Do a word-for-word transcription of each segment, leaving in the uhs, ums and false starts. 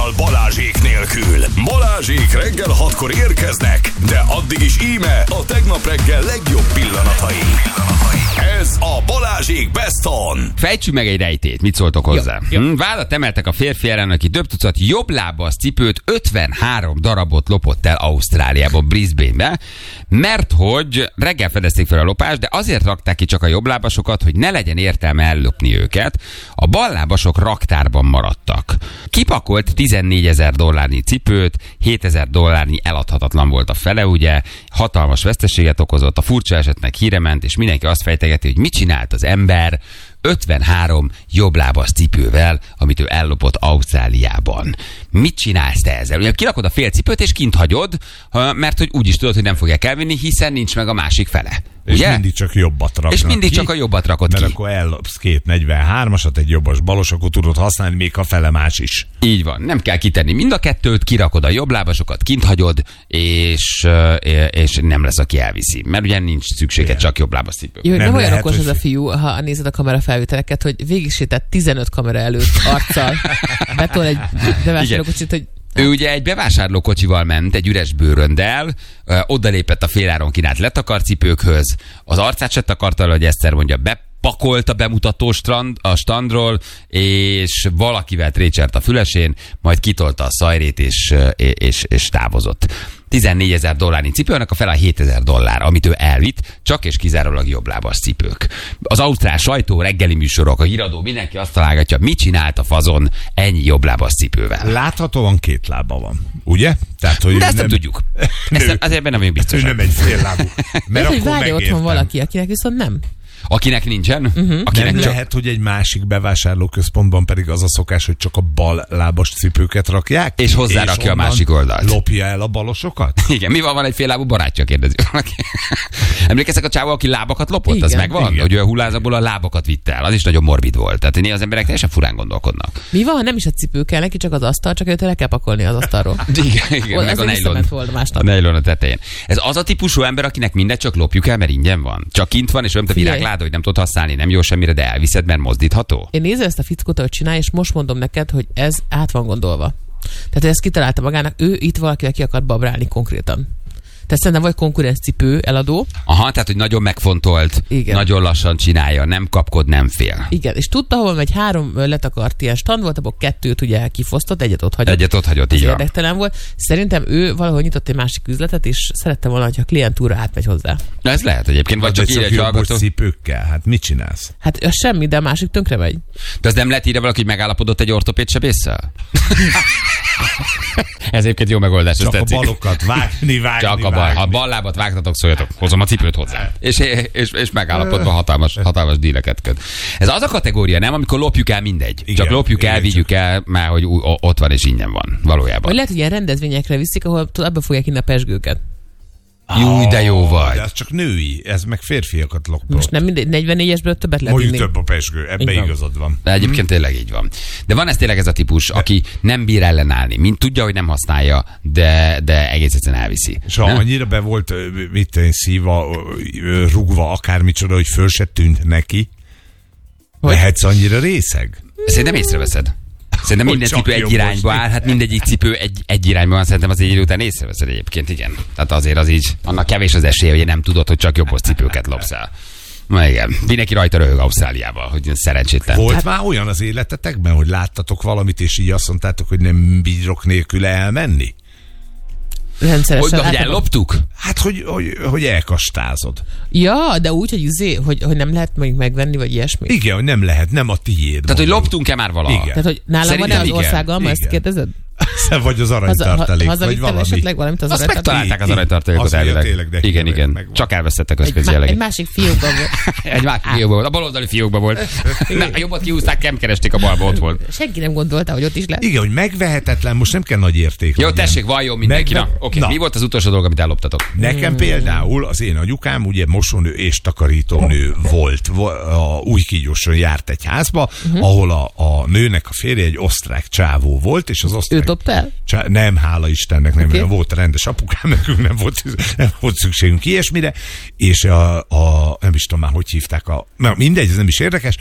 azonnal Balázsék nélkül. Balázsék reggel hatkor érkeznek, de addig is íme a tegnap reggel legjobb pillanatai. Ez a Balázsék Best On. Fejtsük meg egy rejtét, mit szóltok hozzá? Jó, jó. Hm, vádat emeltek a férfi ellen, aki több tucat jobblábas cipőt ötvenhárom darabot lopott el Ausztráliában, Brisbane-be, mert hogy reggel fedezték fel a lopást, de azért rakták ki csak a jobblábasokat, hogy ne legyen értelme ellopni őket. A ballábasok raktárban maradtak. Kipakolt tizennégyezer dollárnyi cipőt, hétezer dollárnyi eladhatatlan volt a fele, ugye, hatalmas veszteséget okozott, a furcsa esetnek híre ment, és mindenki azt fejtegeti, hogy mit csinált az ember ötvenhárom jobblábas cipővel, amit ő ellopott Ausztráliában. Mit csinálsz te ezzel? Ugye kirakod a fél cipőt, és kint hagyod, mert hogy úgy is tudod, hogy nem fogják elvinni, hiszen nincs meg a másik fele. És ugye? mindig csak jobbat raknak És mindig ki, csak a jobbat rakod mert ki. akkor ellopsz két negyvenhármasat, egy jobbas balos, akkor tudod használni még a fele más is. Így van, nem kell kitenni mind a kettőt, kirakod a jobblábasokat, kint hagyod, és, és nem lesz, aki elviszi. Mert ugye nincs szüksége Igen. csak jobblábas cipő. Jó, nem, Nem nem olyan lehet, okos hogy- ez a fiú, ha nézed a kamera felvételeket, hogy végig sétált tizenöt kamera előtt arccal. Betol egy bevásárlókocsit, hogy Ő ugye egy bevásárlókocsival ment, egy üres bőröndel, ö, odalépett a féláron kínált letakarcipőkhöz, az arcát se takarta, hogy Eszter mondja, bepakolt a bemutató strand, a standról, és valakivel trécsert a fülesén, majd kitolta a szajrét, és, és, és távozott. tizennégyezer dollárnyi cipőnek a fele a hétezer dollár, amit ő elvitt, csak és kizárólag jobblábas cipők. Az ausztrál sajtó, reggeli műsorok, a híradó, mindenki azt találgatja, mit csinált a fazon ennyi jobblábas cipővel. Láthatóan két lába van, ugye? Tehát, hogy De ezt nem tudjuk. Ezt nem, azért benne vagyunk Ő biztosak. nem egy fél lábú. mert Mert hogy akkor várja otthon megértem. valaki, akinek viszont nem. Akinek nincsen, uh-huh. akinek Nem csak... lehet, hogy egy másik bevásárlóközpontban pedig az a szokás, hogy csak a bal lábas cipőket rakják. És hozzárakja a onnan másik oldalt. Lopja el a balosokat? Igen, mi van, van egy fél lábú barátja, kérdezi valaki. Emlékeztek a csávó, aki lábakat lopott? Igen. Az megvan? Igen. Hogy ő a hullázából a lábakat vitte el. Az is nagyon morbid volt. Tehát néha az emberek teljesen furán gondolkodnak. Mi van, ha nem is a cipő kell neki, csak az asztal, csak őt le kell pakolni az asztalról. Igen, igen, Az meg a egy nejlon. visszament volna A másnap. nejlon a tetején. Ez az a típusú ember, akinek mindegy csak lopjuk el, mert ingyen van. Csak kint van, és olyan, mint a Figyelj. virágláda, hogy nem tudod használni, nem jó semmire, de elviszed, mert mozdítható. Én nézem ezt a fickót, hogy csinál, és most mondom neked, hogy ez át van gondolva. Tehát ő ezt kitalálta magának, ő itt valakivel ki akar babrálni konkrétan. Tehát szerintem vagy konkurenc cipő eladó. Aha, tehát, hogy nagyon megfontolt, Igen. nagyon lassan csinálja, nem kapkod, nem fél. Igen, és tudta, hol megy három ö, letakart ilyen stand volt, abból kettőt ugye kifosztott, egyet ott hagyott. Egyet ott hagyott, Ez így van. érdektelen volt. Szerintem ő valahol nyitott egy másik üzletet, és szerette volna, hogyha a klientúra átmegy hozzá. Na, ez lehet egyébként, vagy Vagy csak írja egy jobbos hallgató. cipőkkel? Hát mit csinálsz? Hát az semmi, de a másik tönkre megy. De az nem lehet írja valaki, hogy megállapodott egy ortopéd sebésszel? Ez egyébként jó megoldás, ez Csak a tetszik. balokat vágni, vágni, Csak a bal. vágni. Ha bal lábat vágtatok, szóljatok, hozom a cipőt hozzá. És, és, és megállapodva hatalmas, hatalmas díleket köt. Ez az a kategória, nem? Amikor lopjuk el mindegy. Igen, Csak lopjuk el, igen, vigyük el, már hogy ú- ott van és ingyen van. Valójában. Vagy lehet, hogy ilyen rendezvényekre viszik, ahol tud- abba fogják inni a pesgőket. Jó, de jó vagy. De az csak női, ez meg férfiakat lopott. Most nem mindegy, negyvennégyesből többet lehet Mondjuk inni. több a pesgő, ebbe Igen. igazad van. De egyébként tényleg így van. De van ez tényleg ez a típus, aki nem bír ellenállni. Mint tudja, hogy nem használja, de, de egész egyszerűen elviszi. És ha Nem? annyira be volt, ö, mit tenni, szíva, ö, rugva, akármicsoda, hogy föl se tűnt neki, Hogy? lehetsz annyira részeg? Szerintem észreveszed. Szerintem Hogy minden csak cipő egy jobbos. irányba áll, hát mindegyik cipő egy, egy irányba van, szerintem az egy idő után észreveszed egyébként, igen. Tehát azért az így, annak kevés az esélye, hogy nem tudod, hogy csak jobbos cipőket lopsz el. Na igen, mindenki rajta röhög Ausztráliában, hogy szerencsétlen. Volt hát, már olyan az életetekben, hogy láttatok valamit, és így azt mondtátok, hogy nem bírok nélküle elmenni? Hogy, Rendszeresen. hogy általában- elloptuk? Hát, hogy, hogy, hogy elkastázod. Ja, de úgy, hogy, izé, hogy, hogy nem lehet még megvenni, vagy ilyesmi. Igen, hogy nem lehet, nem a tiéd. Tehát, hogy mondom. loptunk-e már valaha? Igen. Tehát, hogy nálam van-e Szerintem az igen, országalma, ezt igen. kérdezed? Vagy az Haza, aranytartalék, ha, vagy hazavittem valami. esetleg valamit az Azt aranytartalék? megtalálták az Így, aranytartalékot az miatt elvileg. tényleg, de Igen, igen. megvan. Csak elvesztettek Egy, közközi má, egy jellegét. másik fiókban volt. Egy másik fiókban volt. A baloldali fiókban volt. Na, a jobbat kiúzták, nem keresték, a balba ott volt. Senki nem gondolta, hogy ott is lesz. Igen, hogy megvehetetlen, most nem kell nagy érték. Jó, legyen. tessék, valljon mindenki. Meg- Na, oké. Na. Mi volt az utolsó dolog, amit elloptatok? Nekem Hmm. például az én anyukám ugye mosónő és takarítónő volt. Vo- A új kígyóson járt egy házba, Mhm. ahol a, a nőnek a férje egy osztrák csávó volt, és az osztrák... Őt dobta el? Csá- nem, hála Istennek, nem, Oké. okay. Volt rendes apukám, nekünk nem volt, nem volt szükségünk ilyesmire, és a, a, nem is tudom már, hogy hívták a... Na, mindegy, ez nem is érdekes.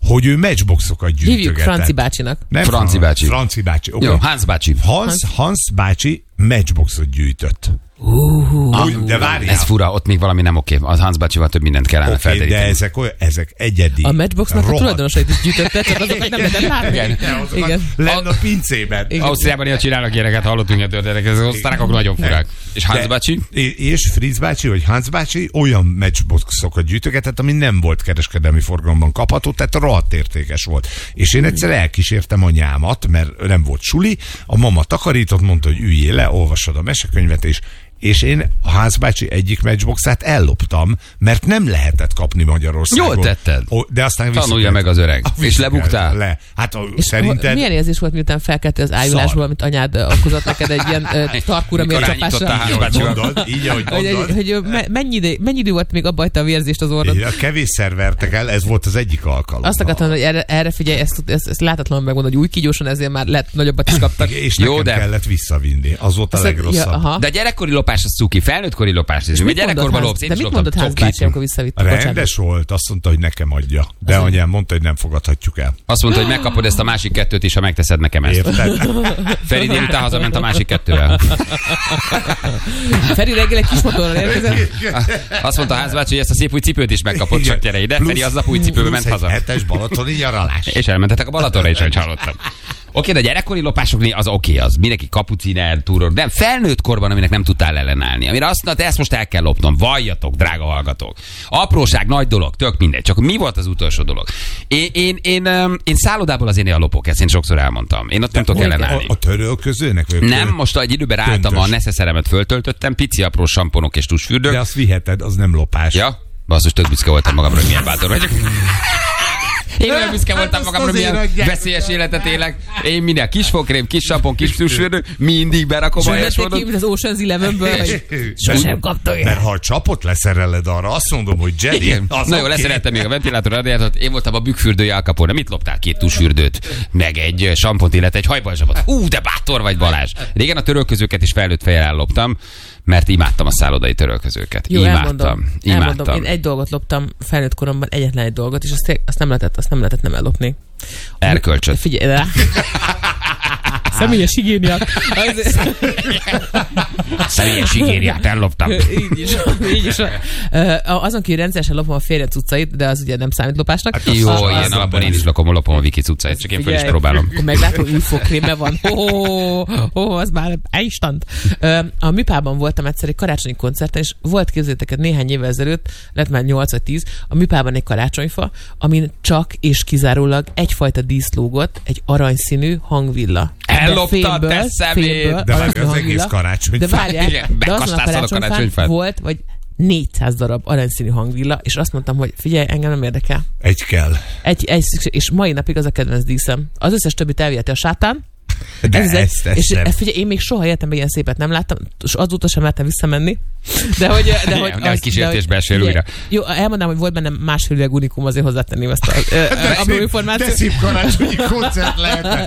hogy ő matchboxokat gyűjtögetett. Hívjuk Franci bácsinak. Nem Franci bácsi. Franci bácsi. Okay. Jó, Hans bácsi. Hans, Hans bácsi matchboxot gyűjtött. Uh, Úgy, de várjál. Ez fura, ott még valami nem oké. Az Hans bácsival több mindent kellene Okay, felderíteni. de ezek, olyan, ezek egyedi. A Matchboxnak rohadt- a tulajdonosait is gyűjtötte, csak azokat nem lehetett látni. Igen. Igen. Lenne a pincében. Igen. Ausztriában ilyen csinálnak ilyeneket, hallottunk ilyen történeteket, az osztrákok nagyon furák. És Hans De- bácsi? És Fritz bácsi, vagy Hans bácsi olyan matchboxokat gyűjtögetett, ami nem volt kereskedelmi forgalomban kapható, tehát rohadt értékes volt. És én egyszer elkísértem anyámat, mert nem volt suli, a mama takarított, mondta, hogy üljél le, olvassad a mesekönyvet, és és én a Hans bácsi egyik matchboxát elloptam, mert nem lehetett kapni Magyarországon. Jól tetted. Ó, de aztán Tanulja vissza- meg az öreg. vissza- És lebuktál? Le. Hát a, És szerinted... milyen érzés volt, miután felkeltél az ájulásból, amit anyád ö, okozott neked egy ilyen ö, tarkúra Mikor mércsapásra? rányítottál Így, ahogy bácsival. mondod, így, ahogy Hogy, mondod. hogy, hogy me- mennyi, idő, mennyi idő volt, még abba hagyta a vérzést az orrod? Ja, kevésszer vertek el, ez volt az egyik alkalom. Azt akartam, hogy erre, erre figyelj, ezt, ezt, ezt láthatatlanul megmondod, hogy új kígyósan, ezért már lett, nagyobbat is kaptak. És Jó, nekem de- kellett visszavinni. Az volt a Azt- ja, legrosszabb. aha. De a gyerekkori lopás az cuki, felnőttkori lopás is. Mert Mit gyerekkorban mondott lopsz, Hans- én De is mit loptam. mondott Hans Cokit. bácsi, amikor visszavitt? Bocsánat. Rendes volt, azt mondta, hogy nekem adja. De anyám mondta, hogy nem fogadhatjuk el. Azt mondta, hogy megkapod ezt a másik kettőt is, ha megteszed nekem ezt. Érted? Feri délután hazament a másik kettővel. Feri reggel egy kis motorral érkezett. Azt mondta Hans bácsi, hogy ezt a szép új cipőt is megkapod, csak gyere ide. Feri aznap új cipőbe ment plusz haza. egy hetes balatoni nyaralás. És elmentetek a Balatonra is, ahogy hallottam. Oké, de a gyerekkori lopásoknél az oké, az mindenki kapuciner, túror, de felnőtt korban, aminek nem tudtál ellenállni. Amire azt mondta, ezt most el kell lopnom, valljatok, drága hallgatók. Apróság, nagy dolog, tök mindegy. Csak mi volt az utolsó dolog? Én, én, én, én, én szállodából azért néha lopok, ezt én sokszor elmondtam. Én ott nem tudok ellenállni. A, a törölközőnek? Vagy Nem, most egy időben álltam, a neszeszeremet föltöltöttem, pici apró samponok és tusfürdők. De azt viheted, az nem lopás. Ja, basszus, tök büszke voltam magamra, hogy milyen bátor vagyok. Én olyan büszke voltam azt magamra, azért milyen adják. veszélyes életet élek. Én minden kis fokrém, kis sampon, kis tusfürdő, mindig berakom a Sőt, helyes ki, módon. mint az Ocean's Elevenből, hogy sosem kapta ilyen. Mert ha a csapot leszereled arra, azt mondom, hogy Jenny, Igen. az Na jó, oké. leszereltem még a ventilátor radiátort, én voltam a bükkfürdője Al Capone. Mit loptál? Két tusfürdőt, meg egy sampont, illetve egy hajbalzsapot. Hú, de bátor vagy, Balázs. Régen a törölközőket is felnőtt fejjel elloptam, mert imádtam a szállodai törölközőket. Jó, imádtam. elmondom. Imádtam. elmondom. Én egy dolgot loptam felnőtt koromban, egyetlen egy dolgot, és azt, té- azt nem lehetett, azt nem lehetett nem ellopni. Erkölcsöt. Figyelj rá. Személyes higiéniát. Az- Személyes higiéniát elloptam. így is, így is. Ö, Azon kívül rendszeresen lopom a férje cuccait, de az ugye nem számít lopásnak. Hát Jó, A- ilyen az- alapon én is lakom, lopom a Viki cuccait, csak én fel is Figyelj, próbálom. Akkor meglátom, hogy új fogkrémbe van. Ó, oh, oh, az már instant. Ö, A Műpában voltam egyszer egy karácsonyi koncerten, és volt, képzeljétek el, néhány évvel ezelőtt, lett már nyolc vagy tíz, a Műpában egy karácsonyfa, amin csak és kizárólag egyfajta dísz lógott, egy aranyszínű hangvilla. De Elloptad, fényből- te szemét! fényből De aranyszínű az egész hangvilla. karácsonyfa. De várjál, Igen, de azon a megkastáztad a karácsonyfán karácsonyfát. volt, vagy négyszáz darab aranyszínű hangvilla, és azt mondtam, hogy figyelj, engem nem érdekel. Egy kell. Egy, egy szükség, és mai napig az a kedvenc díszem. Az összes többit elviheti a sátán. De Ez egy- ezt, ezt és nem. figyelj, én még soha életemben ilyen szépet nem láttam, és azóta sem mertem visszamenni. De hogy... De Igen, hogy nehogy kísértésbe essél figyelj, újra. Jó, elmondanám, hogy volt bennem másfél üveg unikum, azért hozzátenném ezt a ö, ö, apró De információt. szép karácsonyi koncert lehetne.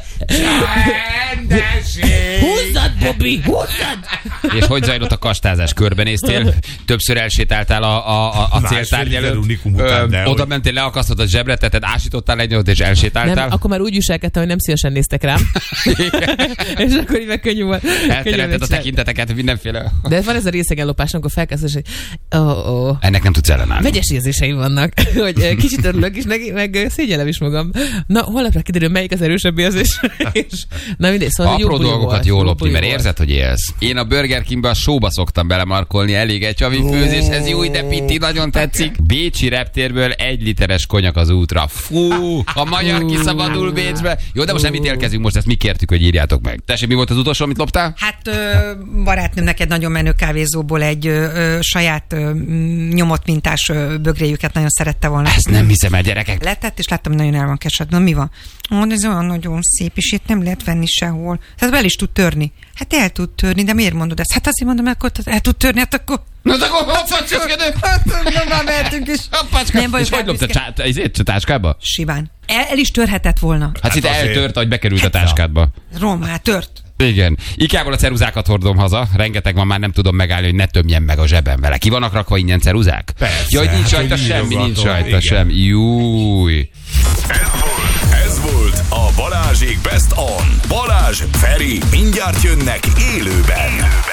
Rendesség! Húzzad, Bobby, húzzad! És hogy zajlott a kastázás? Körbenéztél? Többször elsétáltál a, a, a, a Másfél céltárgy liter előtt? unikum után, de oda hogy- mentél, leakasztottad a zsebreteted, ásítottál egy nyolc és elsétáltál? Nem, akkor már úgy viselkedtem, hogy nem szívesen néztek rám. És akkor így meg könnyű volt. könnyű Elterelted a megcsinálni. tekinteteket mindenféle... De van ez a részegen lopás, amikor felkezdesz, hogy oh, oh. Ennek nem tudsz ellenállni. Vegyes érzéseim vannak, hogy eh, kicsit örülök is neki, meg szégyellem is magam. Na, holnapra kiderül, melyik az erősebb érzés. És, na mindegy, szóval Apró jó buli dolgokat volt, jól jó lopni, buli mert volt. érzed, hogy élsz. Én a Burger Kingbe a sóba szoktam belemarkolni, elég egy csavi főzéshez, jó, de pitti, nagyon tetszik. Bécsi reptérből egy literes konyak az útra. Fú, a magyar kiszabadul Bécsbe. Jó, de most nem ítélkezünk, most ezt mi kértük, hogy írjátok meg. Tessék, mi volt az utolsó, amit loptál? Hát ö, barátnőm neked nagyon menő kávézóból egy ö, ö, saját ö, m, nyomott mintás ö, bögréjüket nagyon szerette volna. Ezt nem hiszem el, gyerekek. Letett, és láttam, hogy nagyon el van kesedve. Na, mi van? Ó, de ez olyan nagyon szép, és itt nem lehet venni sehol. Tehát el is tud törni. Hát el tud törni, de miért mondod ezt? Hát azért mondom, akkor el tud törni, hát akkor... Na, de akkor hoppacsközködő. Hát nem már mehetünk is. Hoppacska. Nem vagyok És hogy loptad? büszke. Csá- ezért táskába? Simán. El, el is törhetett volna. Hát itt azért. eltört, hogy bekerült a táskádba. Rommá, tört. Igen. Ikából a ceruzákat hordom haza. Rengeteg van, már nem tudom megállni, hogy ne tömjen meg a zsebem vele. Ki vannak rakva ingyen ceruzák? Persze, Jaj, nincs hát, rajta hogy semmi, nincs írogatom, rajta igen. semmi. Júj. Ez volt a Balázsék Best On. Balázs, Feri, mindjárt jönnek élőben.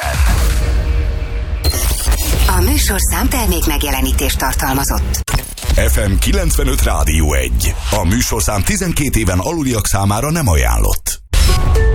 A műsorszám termék megjelenítést tartalmazott. ef em kilencvenöt Rádió egy. A műsorszám tizenkét éven aluliak számára nem ajánlott.